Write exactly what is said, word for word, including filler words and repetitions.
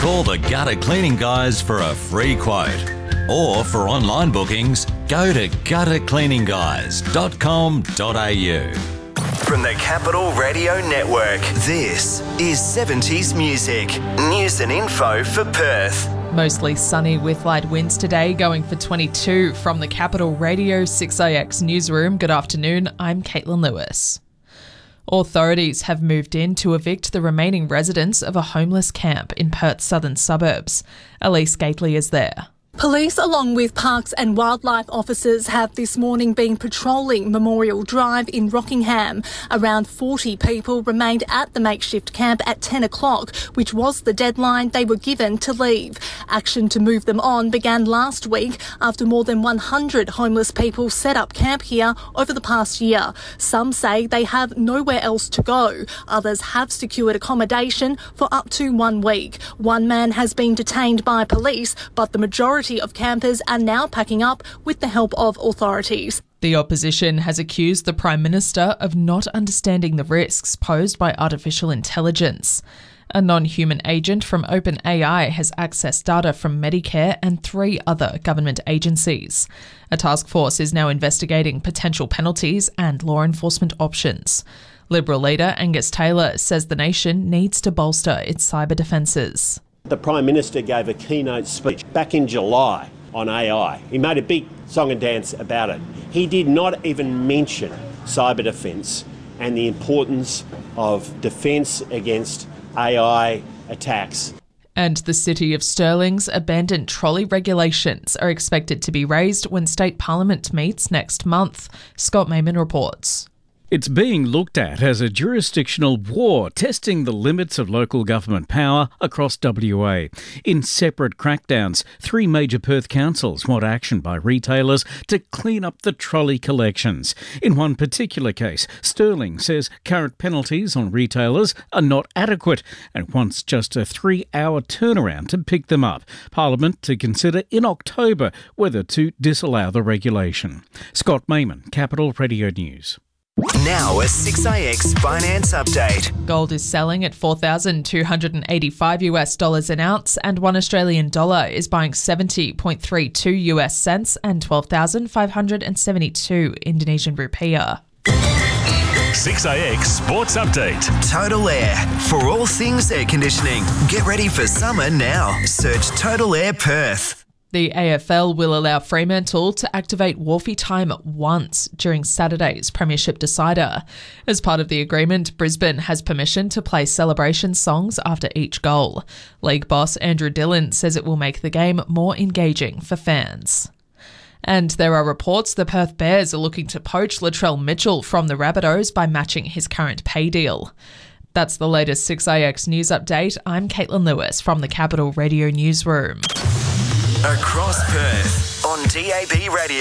Call the Gutter Cleaning Guys for a free quote. Or for online bookings, go to gutter cleaning guys dot com dot a u. From the Capital Radio Network, this is seventies Music. News and info for Perth. Mostly sunny with light winds today, going for twenty-two. From the Capital Radio six A X newsroom, good afternoon, I'm Caitlin Lewis. Authorities have moved in to evict the remaining residents of a homeless camp in Perth's southern suburbs. Elise Gately is there. Police, along with parks and wildlife officers, have this morning been patrolling Memorial Drive in Rockingham. Around forty people remained at the makeshift camp at ten o'clock, which was the deadline they were given to leave. Action to move them on began last week after more than one hundred homeless people set up camp here over the past year. Some say they have nowhere else to go. Others have secured accommodation for up to one week. One man has been detained by police, but the majority of campers are now packing up with the help of authorities. The opposition has accused the Prime Minister of not understanding the risks posed by artificial intelligence. A non-human agent from OpenAI has accessed data from Medicare and three other government agencies. A task force is now investigating potential penalties and law enforcement options. Liberal leader Angus Taylor says the nation needs to bolster its cyber defences. The Prime Minister gave a keynote speech back in July on A I. He made a big song and dance about it. He did not even mention cyber defence and the importance of defence against A I attacks. And the City of Stirling's abandoned trolley regulations are expected to be raised when State Parliament meets next month. Scott Mayman reports. It's being looked at as a jurisdictional war, testing the limits of local government power across W A. In separate crackdowns, three major Perth councils want action by retailers to clean up the trolley collections. In one particular case, Stirling says current penalties on retailers are not adequate and wants just a three-hour turnaround to pick them up. Parliament to consider in October whether to disallow the regulation. Scott Mayman, Capital Radio News. Now a six A X finance update. Gold is selling at four thousand two hundred eighty-five US dollars an ounce, and one Australian dollar is buying seventy point three two US cents and twelve thousand five hundred seventy-two Indonesian rupiah. six A X Sports Update. Total Air. For all things air conditioning, get ready for summer now. Search Total Air Perth. The A F L will allow Fremantle to activate Wharfie time once during Saturday's Premiership decider. As part of the agreement, Brisbane has permission to play celebration songs after each goal. League boss Andrew Dillon says it will make the game more engaging for fans. And there are reports the Perth Bears are looking to poach Latrell Mitchell from the Rabbitohs by matching his current pay deal. That's the latest six A X news update. I'm Caitlin Lewis from the Capital Radio newsroom. Across Perth on D A B Radio.